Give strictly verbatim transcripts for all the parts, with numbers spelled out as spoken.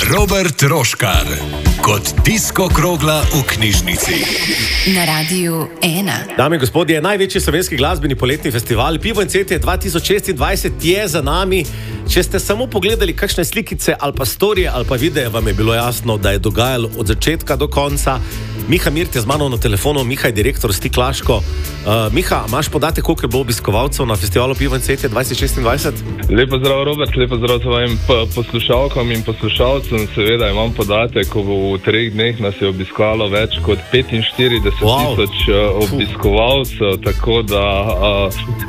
Robert Roškar kot disko krogla v knjižnici. Na Radiu ena. Dame in gospodje, največji slovenski glasbeni poletni festival Pivo in cvetje dva tisoč šestindvajset je za nami. Če ste samo pogledali kakšne slikice ali pa storije ali pa videe, vam je bilo jasno, da je dogajalo od začetka do konca. Miha Mirt je z mano na telefonu. Miha je direktor Stiklaško. Uh, Miha, imaš podatek, koliko je bilo obiskovalcev na festivalu Pivo in cvetje dva tisoč šestindvajset? Lepo zdrav, Robert, lepo zdrav svojim poslušalkam in poslušalcem. Seveda imam podatek, ko v treh dneh nas je obiskalo več kot petinštirideset tisoč wow. obiskovalcev, tako da uh,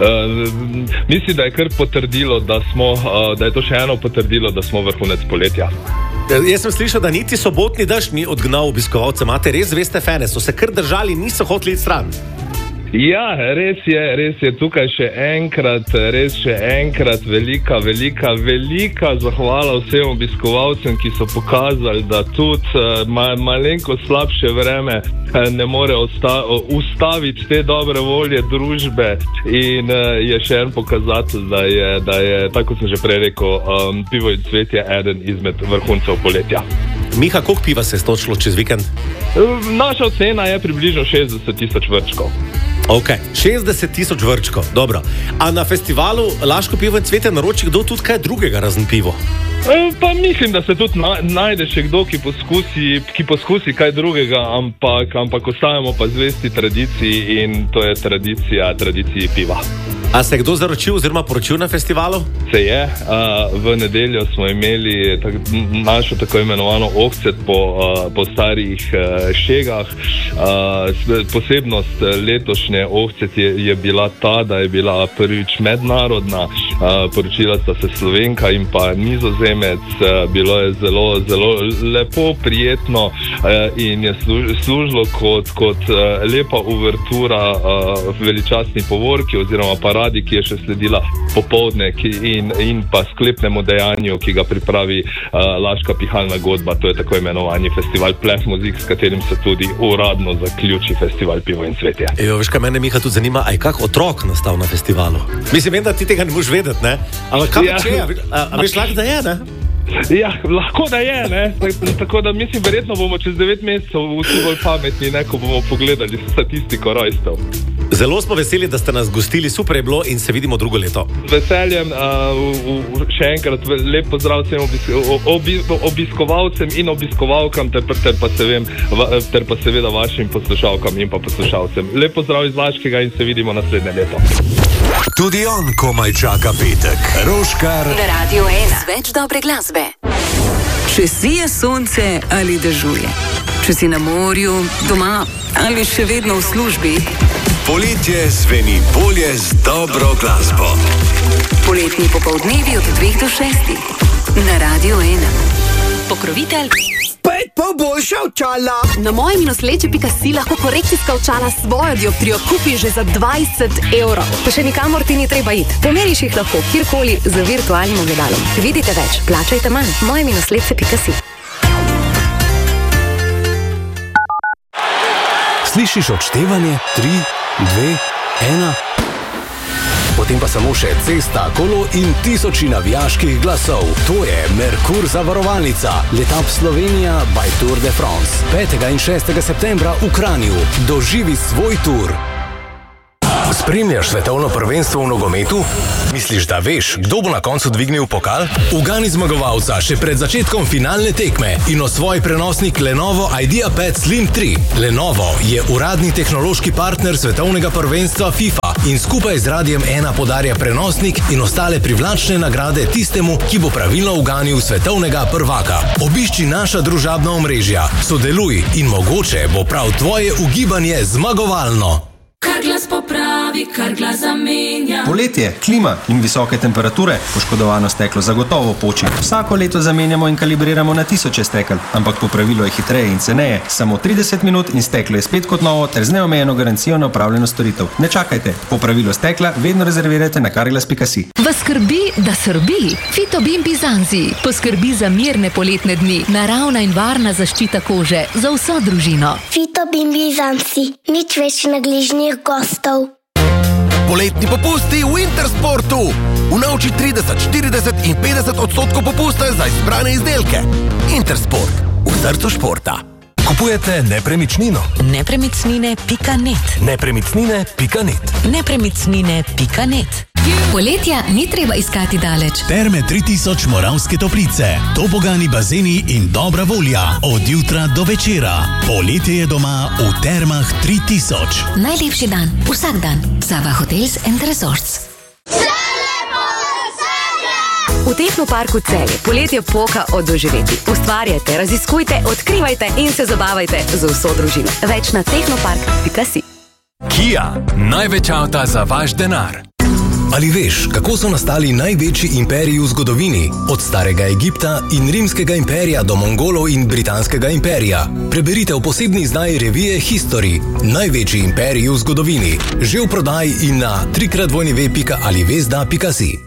uh, mislim, da je kar potrdilo, da smo, uh, da je to še eno potrdilo, da smo vrhunec poletja. Jaz sem slišal, da niti sobotni dež ni odgnal obiskovalce. Imate res zveste fene, so se kar držali, niso hoteli stran. Ja, res je, res je tukaj še enkrat, res še enkrat velika, velika, velika zahvala vsem obiskovalcem, ki so pokazali, da tudi ma, malenko slabše vreme ne more osta, ustaviti te dobre volje družbe in je še en pokazatelj, da je, da je, tako sem že prej rekel, um, Pivo in cvetje eden izmed vrhuncev poletja. Miha, koliko piva se je stočilo čez vikend? Naša ocena je približno šestdeset tisoč vrčkov. Ok, šestdeset tisoč vrčkov, dobro. A na festivalu Laško pivo in cvetje naroči kdo tudi kaj drugega razen pivo? Pa mislim, da se tudi na, najde še kdo, ki poskusi, ki poskusi kaj drugega, ampak, ampak ostajamo pa zvesti tradiciji in to je tradicija, tradiciji piva. A se je kdo zaročil oziroma poročil na festivalu? Se je. Uh, v nedeljo smo imeli tak, našo tako imenovano ohcet po, uh, po starih uh, šegah. Uh, posebnost letošnje ohcet je, je bila ta, da je bila prvič mednarodna. Uh, poročila sta se Slovenka in pa Nizozemec. Uh, bilo je zelo, zelo lepo, prijetno uh, in je služilo kot, kot uh, lepa uvertura uh, veličastni povorki oziroma paradi, ki je še sledila popoldne in, in pa sklepnemu dejanju, ki ga pripravi uh, Laška pihalna godba, to je tako imenovani festival Pleh muzik, s katerim se tudi uradno zaključi festival Pivo in cvetje. Ejo, veš, kaj mene, Miha, tudi zanima, aj kak otrok nastal na festivalu? Mislim, vem, da ti tega ne moš vedeti, ne? Ampak kam ja. če je? A, a veš, lahko da je, ne? Ja, lahko da je, ne? Tako da mislim, verjetno bomo čez devet mesecev vsi bolj pametni, ne, ko bomo pogledali statistiko rojstev. Zelo smo veseli, da ste nas gostili, super je bilo in se vidimo drugo leto. Z veseljem, uh, še enkrat lep pozdrav vsem obis, obi, obiskovalcem in obiskovalkam ter, ter, pa se vem, ter pa seveda vašim poslušalkam in pa poslušalcem. Lep pozdrav iz Laškega in se vidimo naslednje leto. Tudi on komaj čaka petek. Roškar na Radiu ena. Več dobre glasbe. Če sije sonce ali dežuje, če si na morju, doma ali še vedno v službi, poletje zveni bolje z dobro glasbo. Poletni popoldnevi od dveh do šestih na Radiu ena. Pokrovitelj Pet pa boljša očala. Na mojem inoslečje pika si lahko korekcijska očala svojo dioptrijo kupi že za dvajset evrov. Pa še nikamor ti ni treba iti. Pomeriš jih lahko kjerkoli z virtualnim ogledalom. Vidite več, plačajte manj. mojem inoslečje pika si. Slišiš odštevanje? Tri, dve, ena. Potem pa samo še cesta, kolo in tisoči navijaških glasov. To je Merkur zavarovalnica. Letap Slovenija by Tour de France. petega in šestega septembra v Kranju. Doživi svoj tur. Spremljaš svetovno prvenstvo v nogometu? Misliš, da veš, kdo bo na koncu dvignil pokal? Ugani zmagovalca še pred začetkom finalne tekme in osvoj prenosnik Lenovo IdeaPad Slim tri. Lenovo je uradni tehnološki partner svetovnega prvenstva FIFA in skupaj z Radiem ena podarja prenosnik in ostale privlačne nagrade tistemu, ki bo pravilno uganil svetovnega prvaka. Obišči naša družabna omrežja, sodeluj in mogoče bo prav tvoje ugibanje zmagovalno. Kar glas popravi, kar glas zamenja. Poletje, klima in visoke temperature. Poškodovano steklo zagotovo poči. Vsako leto zamenjamo in kalibriramo na tisoče stekel, ampak popravilo je hitreje in ceneje. Samo trideset minut in steklo je spet kot novo ter z neomejeno garancijo na opravljeno storitev. Ne čakajte, popravilo stekla vedno rezervirajte na karglas pika si. Vas skrbi, da srbi? Fitobin Bizanzi poskrbi za mirne poletne dni. Naravna in varna zaščita kože za vso družino. Fitobin Bizanzi, nič več nagližnih gostov. Poletni popusti v Intersportu. Unovči trideset, štirideset in petdeset odstotkov popusta za izbrane izdelke. Intersport. V srcu športa. Kupujete nepremičnino? nepremičnine pika net. nepremičnine pika net. nepremičnine pika net. Poletja ni treba iskati daleč. Terme tri tisoč Moravske Toplice, tobogani bazeni in dobra volja od jutra do večera. Poletje je doma v Termah tri tisoč. Najlepši dan, vsak dan. Sava Hotels and Resorts. V Tehnoparku Celje poletje poka od doživeti. Ustvarjajte, raziskujte, odkrivajte in se zabavajte z vso družino. Več na tehnopark pika si. Kia, največ avta za vaš denar. Ali veš, kako so nastali največji imperiji v zgodovini? Od starega Egipta in rimskega imperija do Mongolov in britanskega imperija. Preberite v posebni izdaji revije History. Največji imperiji v zgodovini. Že v prodaji in na trikrat dvojni ve pika ali vezda pika si.